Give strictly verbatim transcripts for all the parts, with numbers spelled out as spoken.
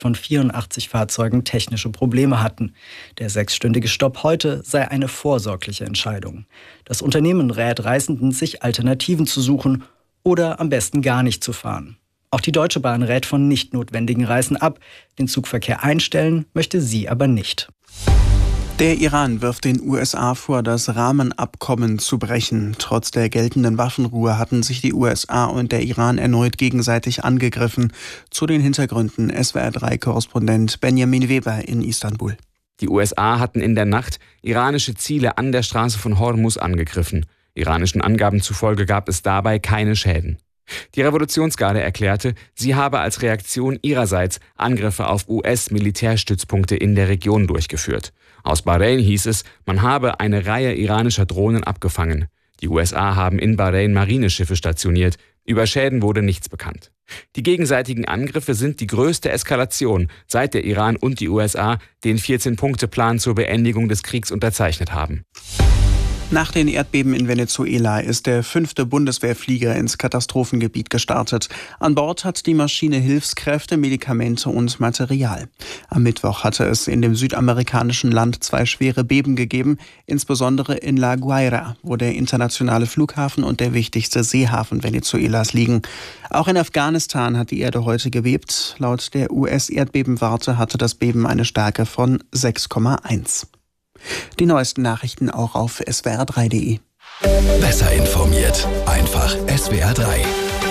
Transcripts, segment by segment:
von vierundachtzig Fahrzeugen technische Probleme hatten. Der sechsstündige Stopp heute sei eine vorsorgliche Entscheidung. Das Unternehmen rät Reisenden, sich Alternativen zu suchen oder am besten gar nicht zu fahren. Auch die Deutsche Bahn rät von nicht notwendigen Reisen ab. Den Zugverkehr einstellen möchte sie aber nicht. Der Iran wirft den U S A vor, das Rahmenabkommen zu brechen. Trotz der geltenden Waffenruhe hatten sich die U S A und der Iran erneut gegenseitig angegriffen. Zu den Hintergründen S W R drei Korrespondent Benjamin Weber in Istanbul. Die U S A hatten in der Nacht iranische Ziele an der Straße von Hormuz angegriffen. Iranischen Angaben zufolge gab es dabei keine Schäden. Die Revolutionsgarde erklärte, sie habe als Reaktion ihrerseits Angriffe auf U S-Militärstützpunkte in der Region durchgeführt. Aus Bahrain hieß es, man habe eine Reihe iranischer Drohnen abgefangen. Die U S A haben in Bahrain Marineschiffe stationiert. Über Schäden wurde nichts bekannt. Die gegenseitigen Angriffe sind die größte Eskalation, seit der Iran und die U S A den vierzehn-Punkte-Plan zur Beendigung des Kriegs unterzeichnet haben. Nach den Erdbeben in Venezuela ist der fünfte Bundeswehrflieger ins Katastrophengebiet gestartet. An Bord hat die Maschine Hilfskräfte, Medikamente und Material. Am Mittwoch hatte es in dem südamerikanischen Land zwei schwere Beben gegeben, insbesondere in La Guaira, wo der internationale Flughafen und der wichtigste Seehafen Venezuelas liegen. Auch in Afghanistan hat die Erde heute gebebt. Laut der U S-Erdbebenwarte hatte das Beben eine Stärke von sechs Komma eins. Die neuesten Nachrichten auch auf S W R drei punkt de. Besser informiert, einfach S W R drei.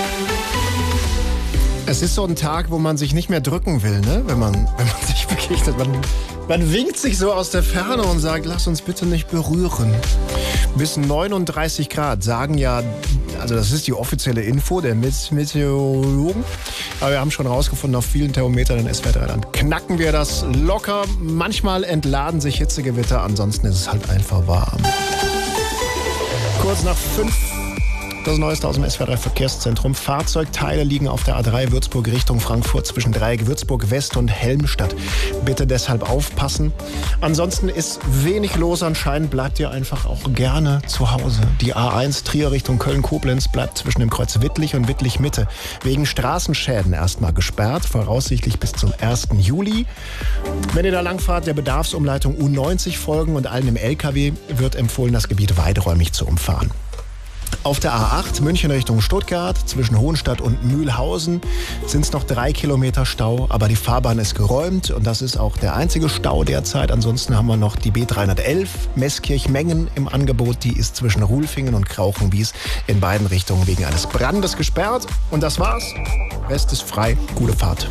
Es ist so ein Tag, wo man sich nicht mehr drücken will, ne? wenn, man, wenn man sich begegnet. Man, man winkt sich so aus der Ferne und sagt, lass uns bitte nicht berühren. Bis neununddreißig Grad sagen ja, also das ist die offizielle Info der Meteorologen. Aber wir haben schon rausgefunden, auf vielen Thermometern in S W R drei Land knacken wir das locker. Manchmal entladen sich Hitzegewitter, ansonsten ist es halt einfach warm. Kurz nach fünf. Das Neueste aus dem S W R drei Verkehrszentrum. Fahrzeugteile liegen auf der A drei Würzburg Richtung Frankfurt zwischen Dreieck Würzburg West und Helmstadt. Bitte deshalb aufpassen. Ansonsten ist wenig los. Anscheinend bleibt ihr einfach auch gerne zu Hause. Die A eins Trier Richtung Köln-Koblenz bleibt zwischen dem Kreuz Wittlich und Wittlich-Mitte wegen Straßenschäden erstmal gesperrt, voraussichtlich bis zum ersten Juli. Wenn ihr da langfahrt, der Bedarfsumleitung U neunzig folgen und allen im L K W wird empfohlen, das Gebiet weiträumig zu umfahren. Auf der A acht München Richtung Stuttgart zwischen Hohenstadt und Mühlhausen sind es noch drei Kilometer Stau, aber die Fahrbahn ist geräumt und das ist auch der einzige Stau derzeit. Ansonsten haben wir noch die B dreihundertelf Meßkirch-Mengen im Angebot. Die ist zwischen Ruhlfingen und Krauchenwies in beiden Richtungen wegen eines Brandes gesperrt. Und das war's. Rest ist frei. Gute Fahrt.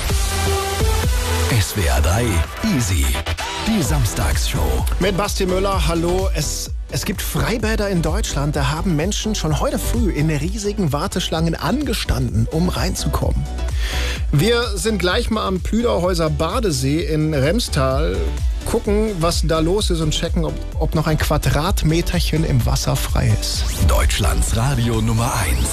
S W R drei Easy. Die Samstagsshow. Mit Basti Müller, hallo. Es, es gibt Freibäder in Deutschland, da haben Menschen schon heute früh in riesigen Warteschlangen angestanden, um reinzukommen. Wir sind gleich mal am Plüderhäuser Badesee in Remstal, gucken, was da los ist und checken, ob, ob noch ein Quadratmeterchen im Wasser frei ist. Deutschlands Radio Nummer eins.